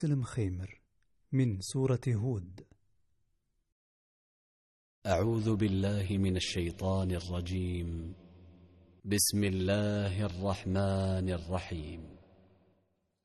مسلم خيمر من سورة هود. أعوذ بالله من الشيطان الرجيم. بسم الله الرحمن الرحيم.